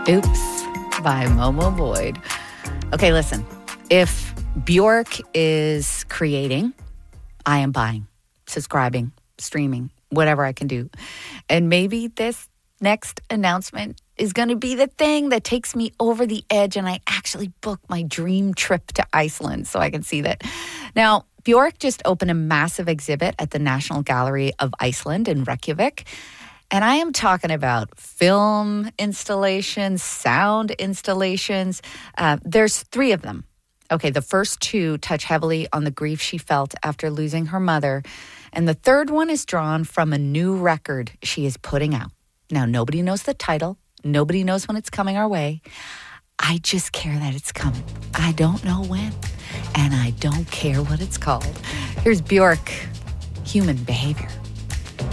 Oops by Momo Boyd. Okay, listen. If Bjork is creating, I am buying, subscribing, streaming, whatever I can do. And maybe this next announcement is going to be the thing that takes me over the edge and I actually book my dream trip to Iceland so I can see that. Now, Bjork just opened a massive exhibit at the National Gallery of Iceland in Reykjavik. And I am talking about film installations, sound installations. There's 3 of them. Okay, the first 2 touch heavily on the grief she felt after losing her mother. And the third one is drawn from a new record she is putting out. Now, nobody knows the title. Nobody knows when it's coming our way. I just care that it's coming. I don't know when. And I don't care what it's called. Here's Bjork, Human Behavior.